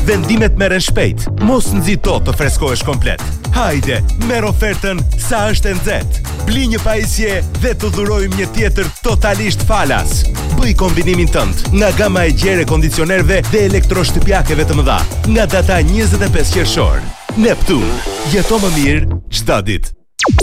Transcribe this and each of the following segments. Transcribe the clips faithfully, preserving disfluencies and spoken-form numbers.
vendimet merren shpejt. Mos nxito të freskohesh komplet. Hajde, merr ofertën sa është e nxehtë. Bli një pajisje dhe të dhurojmë një tjetër totalisht falas. Bëj kombinimin tënd nga gama e gjerë e kondicionerëve dhe elektroshtëpiakeve të mëdha. Nga data njëzet e pesë qershor. Neptun, jeto më mirë çdo ditë.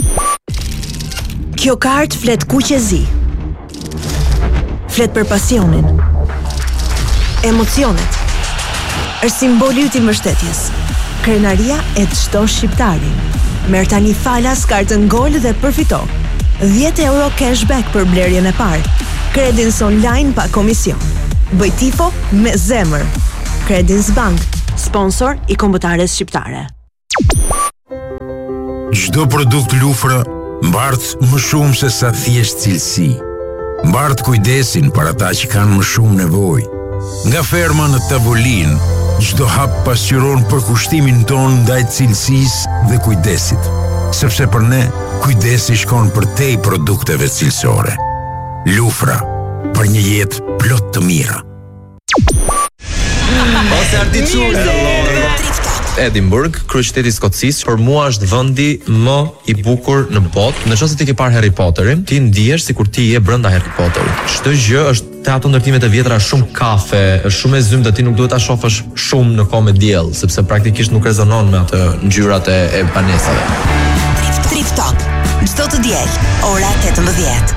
Kjo kartë flet kuqezi. Flet për pasionin, emocionet. Është simboli i mbështetjes. Krenaria e çdo shqiptari. Merr tani falas kartën Gol dhe përfito dhjetë euro cashback për blerjen e parë. Credins online pa komision. Bëj tifo me zemër. Credins Bank, sponsor i kombëtares shqiptare. Çdo produkt Lufra mbart më shumë se sa thjesht cilësi. Mbart kujdesin për ata që kanë më shumë nevojë. Nga ferma në tavolinë, çdo hap pasqyron përkushtimin ton ndaj cilësisë dhe kujdesit. Sepse për ne, kujdesi shkon përtej produkteve cilësore. Lufra, për një jetë plot të mira. Ose arditçur. Edinburgh, kryeqyteti i Skocisë, për mua është vendi më i bukur në botë. Nëse ti ke parë Harry Potterin, ti ndihesh sikur ti je brenda Harry Potterit. Çdo gjë është te ato ndërtimet e vjetra, shumë kafe, është shumë e zymë dhe ti nuk duhet ta shohësh shumë në kohë me diell, sepse praktikisht nuk rezonon me atë ngjyrat e, e banesave. Trip Talk, çdo të diel, ora tetëmbëdhjetë.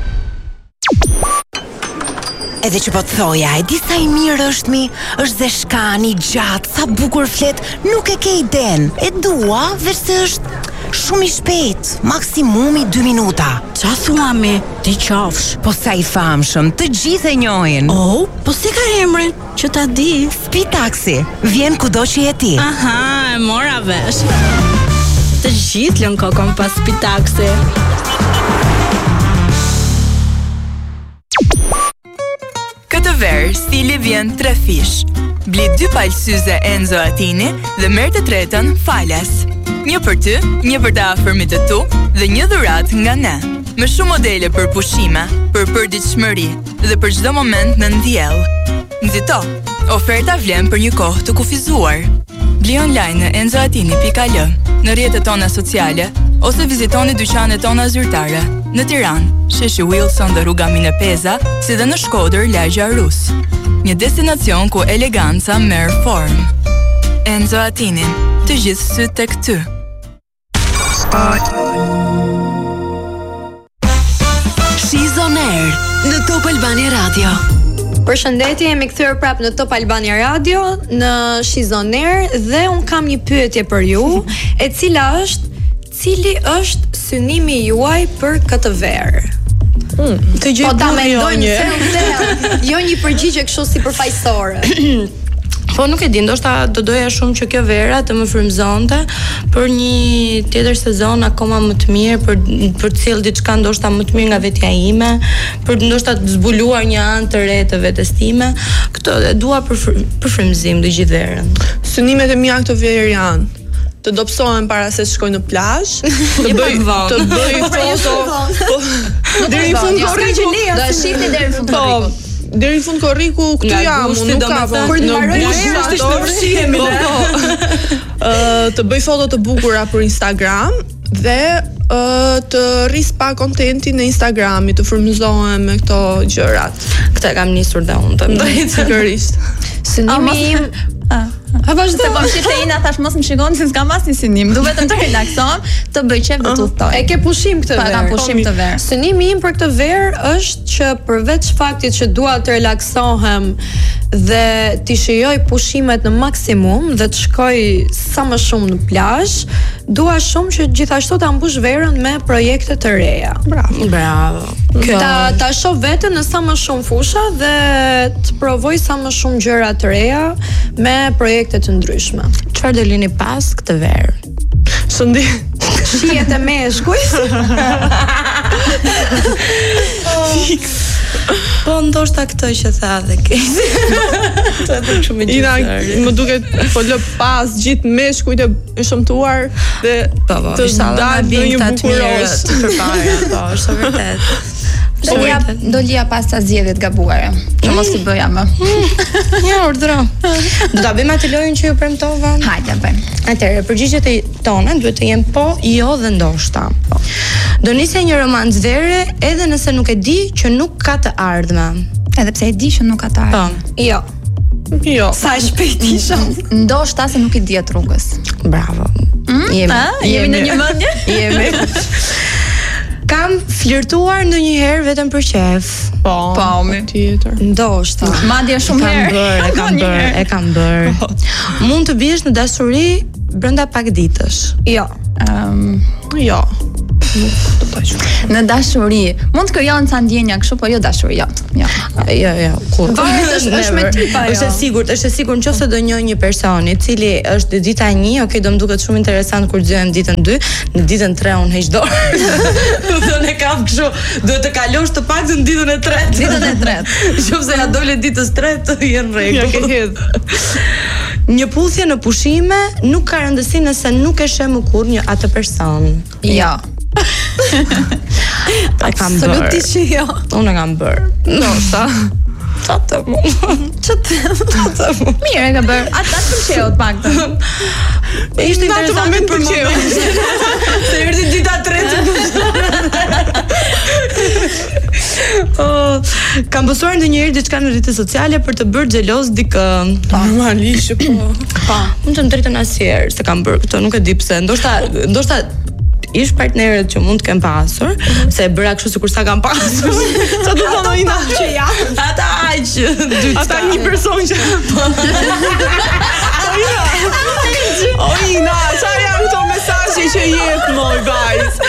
Edhe që po të thoja, e di sa i mirë është mi, është dhe shkani, gjatë, sa bukur flet, nuk e ke iden. E dua, veç se është shumë i shpejt, maksimumi dy minuta. Qa thua mi, ti qafsh? Po sa i famshëm, të gjithë e njohin. Oh, po si ka emrin, që ta di? Spi Taxi, vjen kudo që je ti. Aha, e mora vesh. Të gjithë lën kokon pas Spi Taxi. Këtë verë, stili vjen tre fish. Bli dy palë syze Enzo Attini dhe merr të tretën falas. Një për ty, një për të afërmit të tu dhe një dhurat nga ne. Me shumë modele për pushime, për përditshmëri dhe për çdo moment në ndjell. Nxito, oferta vlen për një kohë të kufizuar. Bli online në enzoatini pikë al, në rrjetet tona sociale ose vizitoni dyqanet tona zyrtare në Tiranë, sheshi Wilson dhe rruga Minepeza, si dhe në Shkodër, lagja Rus. Një destinacion ku eleganca merr formë. Enzo Attini, të gjithë syt tek ty. She's on air në Top Albania Radio. Përshëndetje, jemi kthyer prapë në Top Albania Radio në She's on air dhe un kam një pyetje për ju, e cila është cili është synimi juaj për këtë verë? Hmm, të gjej po ta mendojmë se jo një përgjigje kështu si përfaqësore. Po nuk e di, ndoshta do doja shumë që kjo vera të më frymëzonte për një tjetër sezon akoma më të mirë, për për të sjellë diçka ndoshta më të mirë nga vetja ime, për ndoshta të zbuluar një anë të re të vetes time. Këtë e dua për për frymëzim të gjithë verën. Synimet e mia këto verë janë të dobësohem para se të shkoj në plazh, të bëj të bëj foto. Deri në fund korrikut, do e shihni deri në fund korrikut. Deri në fund korriku këtu jam, nuk ka për të marrë është të vështirë. Ë të bëj foto të bukura për Instagram dhe uh, të rris pa kontentin në Instagramit, të frymëzohem me këto gjërat. Këtë kam nisur dhe unë të drejtë sigurisht. Synimi im A vazhdo se po shite ina thash mos më shikoni se s'kam asnjë synim. Du vetëm të relakson, të bëj qef dhe të udhtoj. E ke pushim këtë verë. Pa kam pushim të verë. Synimi im për këtë verë është që përveç faktit që dua të relaksohem dhe të shijoj pushimet në maksimum dhe të shkoj sa më shumë në plazh, dua shumë që gjithashtu ta mbush verën me projekte të reja. Bravo. Bravo. Kjo ta ta shoh veten në sa më shumë fusha dhe të provoj sa më shumë gjëra të reja me projekte të ndryshme. Çfarë do lini pas këtë verë? Shëndi shihet e meshkujt. Po ndoshta këtë që tha dhe Kezi. Të edhe shumë i gjithë. Më duket po lë pas gjithë meshkujt e shëmtuar dhe po, po, të dalë në një bukurosh përpara, po, është vërtet. Do lija do lija pas ta zgjedhjet gabuara. Që mos i bëja më. Ja, urdhëro. Do ta bëjmë atë lojën që ju premtova. Hajde, bëjmë. Atëherë, përgjigjet e tona duhet të jenë po, jo dhe ndoshta. Do nisej një romancë vere edhe nëse nuk e di që nuk ka të ardhme. Edhe pse e di që nuk ka të ardhme. Po. Jo. Jo. Sa shpejt isha. Ndoshta se nuk i diet rrugës. Bravo. Mm? Jemi. A, jemi në një mendje? Jemi. Kam flirtuar ndonjëherë vetëm për qef. Po. Po, mi tjetër. Ndoshta. Madje shumë herë. E kam bërë, e kam bërë, e kam bërë. Mund të biesh në dashuri brenda pak ditësh. Jo. Ëm, Jo. në dashuri mund të krijon ca ndjenja kështu, po jo dashuri, jo. Jo. Jo, jo, kur. Varet është është me tipa jo. Është e sigurt, është e sigurt nëse do njeh një person i cili është dita e një, okay, do më duket shumë interesant kur dëgjojmë ditën dy, në ditën tre unë heq dorë. Do ne kam kështu, duhet të kalosh të paktën ditën e tretë. Ditën e tretë. Nëse ja dole ditës tretë, jenë Ja ke rregull. hedh. Një puthje në pushime nuk ka rëndësi nëse nuk e sheh më kurrë një atë person. Jo. E kam bërë. Absolutisht jo. Unë e kam bërë. Ndoshta. Qa të mu? Qa të mu? Mirë e ka bërë. Atë atë pëlqeu të paktën. Ishte Në atë moment interesante për pëlqeu. momentin. Se erdhi dita e tretë. Oh, kam pësuar ndonjëherë diçka në rrjetet sociale për të bërë xheloz dikë. Normalisht po. Pa, unë të më drejtën asnjëherë se kam bërë këtë, nuk e di pse. Ndoshta ndoshta ish partnerët që mund të kem pasur, se e bëra kështu sikur sa kam pasur. Sa do të thonë që ja. Ata aq dy. Ata një person që O Ina, sa janë këto mesazhe që jep moj vajz.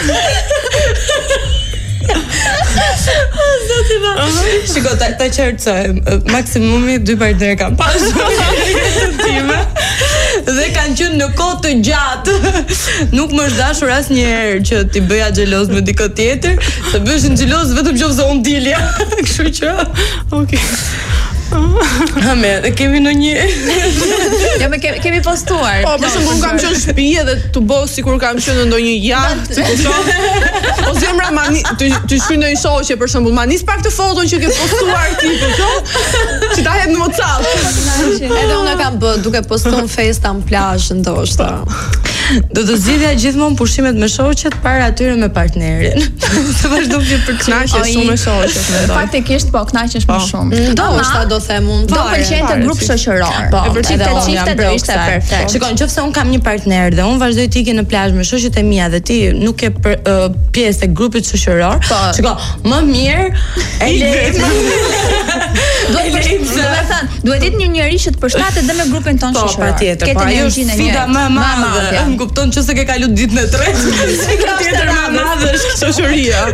Shiko, ta, ta qartësojmë. Maksimumi dy partnerë kam pasur time. Dhe kanë qenë në kohë të gjatë. Nuk më është dashur asnjëherë që ti bëja xheloz me dikë tjetër, se bëshin xheloz vetëm nëse unë dilja. Kështu që, Okej. ha me, e kemi në një. Jo, me kemi, kemi postuar. Po, për shembull kam qenë në shtëpi edhe të bëj sikur kam qenë në ndonjë jahtë, e kupton? O zemra ma ni, të të shkruaj ndonjë shoqe për shembull, ma nis pak të foton që ke postuar ti, e kupton? Që ta hedh në WhatsApp. Edhe unë e kam bë duke postuar në festa në plazh ndoshta. Do të zgjidhja gjithmonë pushimet me shoqet para atyre me partnerin. Se vazhdojmë për këtë. Knaqesh shumë me shoqet, mendoj. Faktikisht po knaqesh më shumë. Ndoshta do them unë. Do Varet. pëlqente grup shoqëror. Po, E përçifte edhe unë çifte jam do pro ishte kësaj. perfekt. Shikoj, nëse un kam një partner dhe un vazhdoj të ikë në plazh me shoqet e mia dhe ti nuk je për, uh, pjesë e grupit shoqëror, Po. shiko, më mirë e le. Duhet të thënë, duhet jetë një njerëz që të përshtatet edhe me grupin ton Po, shoqëror. patjetër, po Ketë ajo është energjinë e sfida njëjtë. më e madhe. Më kupton që se ke kalu ditën e tretë. Sfida tjetër më e madhe është Shoqëria.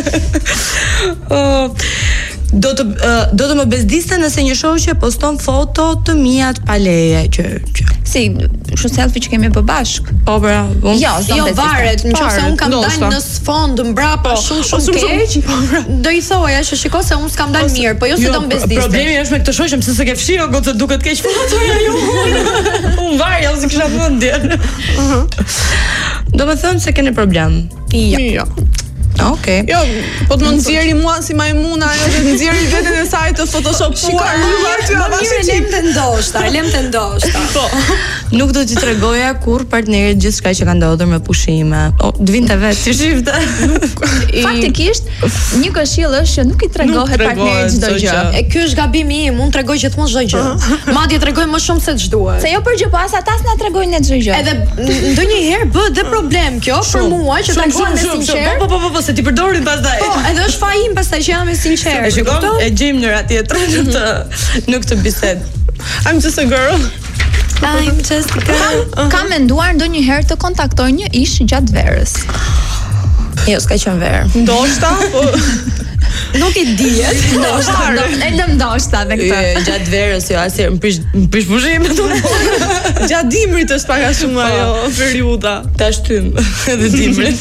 Oh, do të uh, do të më bezdiste nëse një shoqe poston foto të mia të pa leje që, që. Si, kështu selfie që kemi bë bashk. Po bra, unë Jo, s'do Jo, bezdiste. varet, nëse unë kam ndoshta. dalë në sfond mbrapa shumë o, shumë shumë, keq, shumë, do i thoja që shiko se unë s'kam dalë mirë, po jo se do më bezdiste. Problemi është me këtë shoqëm se se ke fshi o gotë duket keq fotoja jo. Unë varja ose kisha mendjen. Do të thënë se keni problem. Jo. Jo. Okej. Jo, po të më nxjerri mua si majmuna ajo dhe të nxjerri veten e saj të photoshopuar. Më mirë lem të ndoshta, lem të ndoshta. Po. Nuk do t'i tregoja kur partnerit gjithçka që ka ndodhur me pushime. O, të vinte vetë ti shifte. Faktikisht, një këshill është që nuk i tregohet tregohet partnerit çdo çdo gjë. gjë. E ky është gabimi im, unë tregoj gjithmonë çdo gjë. Madje tregoj më shumë se ç'duhet. Se jo për gjë, po as ata s'na tregojnë ne çdo gjë. Edhe n- ndonjëherë bëhet dhe problem kjo për mua që tregoj me sinqer. Po po po po se ti përdorin pastaj. Po, edhe është faji im pastaj që jam e sinqert. E shikon, e gjejmë njëra tjetrën në këtë në këtë bisedë. I'm just a girl. I'm just a girl. Kam menduar ndonjëherë të kontaktoj një ish gjatë verës. Jo, s'ka qenë verë. Ndoshta, po Nuk i dihet. Ndoshta, ndo- e lëm ndoshta me Jo, këtë. gjatë verës jo, asnjëherë më prish më prish pushimet. gjatë dimrit është pak a shumë ajo periudha. Ta shtym edhe dimrin.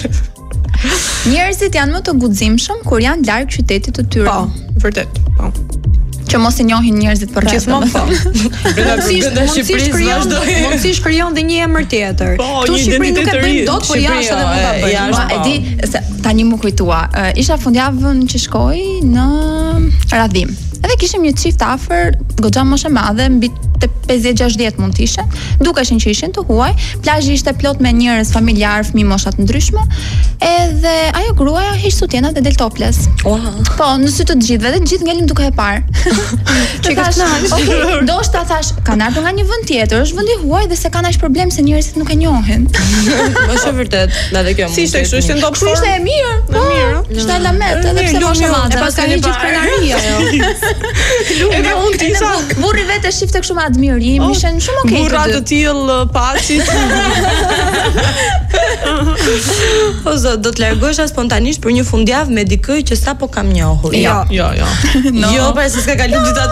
Njerëzit janë më të guximshëm kur janë larg qytetit të tyre. Po, vërtet. Po. që mos i njohin njerëzit për rreth. Gjithmonë po. Mundësisht krijon, mundësisht krijon dhe një emër tjetër. Ktu Shqipëri nuk e bëjmë dot, po jashtë edhe mund ta bëjmë. Ma e di se tani më kujtua. Isha fundjavën që shkoj në Radhim. Edhe kishim një çift afër, goxha moshë madhe, mbi pesëdhjetë gjashtëdhjetë mund të ishe. Dukeshin që ishin të huaj, plazhi ishte plot me njerëz familjar, fëmijë mosha të ndryshme. Edhe ajo gruaja hiq sutjenat dhe del topless. Wow. Po, në sy të gjithëve, dhe të gjithë ngelin duke e parë. Që thash, okay, ndoshta thash, kanë ardhur nga një vend tjetër, është vend i huaj dhe se kanë as problem se njerëzit nuk e njohin. Është vërtet, edhe kjo. Si ishte kështu, ishte ndop formë. Ishte e mirë, po. Ishte lamet, edhe pse moshë madhe. E pas ka hiqet krenaria ajo. Edhe unë kisha burri vetë shifte kështu me admirim, ishin shumë okay. Burra të tillë paçit. Po zot, do të largohesha spontanisht për një fundjavë me dikë që sapo kam njohur. Jo, jo, jo. No. Jo, pa se s'ka kaluar dita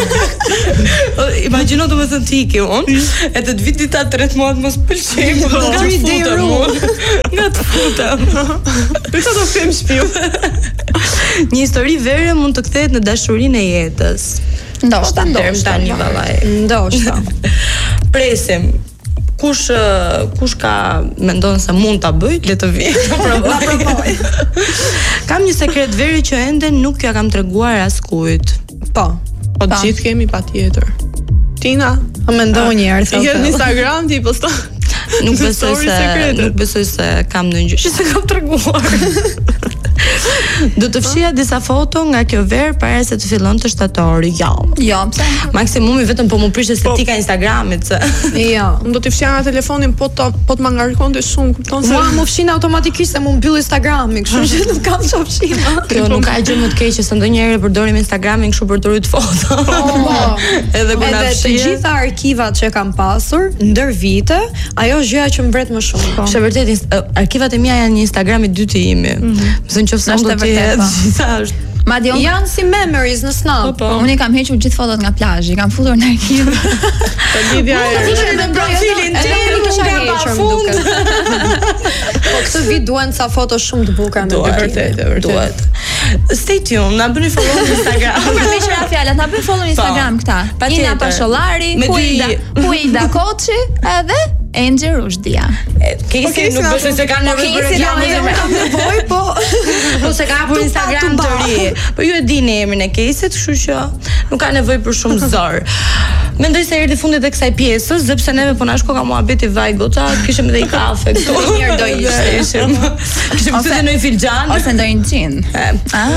tretë. Imagjino domethënë ti ke unë, e të vit dita tretë mua të mos pëlqej, po nga të futem unë. Nga të futem. Pse do të them shtëpi? Një histori vere mund të kthehet në dashurinë e jetës. Ndoshta, ndoshta tani vallai. Ndoshta. Presim. Kush kush ka mendon se mund ta bëj, le të vi. Ta provoj. Kam një sekret veri që ende nuk ja kam treguar askujt. Po. Po të gjithë kemi patjetër. Tina, a mendon një herë thotë. Në Instagram ti poston. Nuk besoj se nuk besoj se kam ndonjë gjë që s'e kam treguar. Do të fshija disa foto nga kjo verë para se të fillon të shtatori. Jo. Jo, pse? Maksimumi vetëm po më prishte estetika e Instagramit se. Jo, unë do të fshija nga telefonin po të po të më ngarkonte shumë, kupton se. Mua më fshin automatikisht se më mbyll Instagrami, kështu që nuk kam çfarë fshima. Kjo nuk ka gjë më të keqe se ndonjëherë përdorim Instagramin kështu për të rrit foto. Po. Edhe kur na fshi. Të gjitha arkivat që kam pasur ndër vite, ajo është gjëja që më vret më shumë. Është vërtet, arkivat e mia janë një Instagram i dytë i imi. Mëse nëse do të jetë gjitha është. Madje janë si memories në Snap. Po, unë kam hequr gjithë fotot nga plazhi, kam futur në arkiv. Po lidhja e në profilin tim nuk kisha hequr fund. Po këtë vit duan ca foto shumë të bukura me vërtet, vërtet. Stay tuned, na bëni follow në Instagram. Për të qenë fjalët, na bëni follow në Instagram këta. Ina Pashollari, Huida, Huida Koçi, edhe Angel Rushdia. Kesi nuk besoj se kanë nevojë për reklamë. Kam nevojë, po po se ka për Instagram të ri. Po ju e dini emrin e kesit, kështu që nuk ka nevojë për shumë zor. Mendoj se erdhi fundit e kësaj pjesës, sepse neve po na shkoka muhabeti vaj gota, kishim edhe i kafe këtu. Mirë do ishte. Kishim thënë në një filxhan ose ndonjë gin. Ah.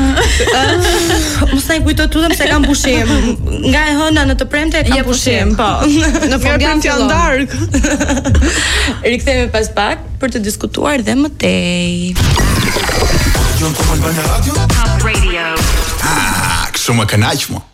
Mos na kujto tutëm se kam pushim. Nga e hëna në të premte kam pushim, po. Në fundjavë janë dark. Rikthehemi pas pak për të diskutuar dhe më tej. Top Radio. Ah, kështu më kënaq mo.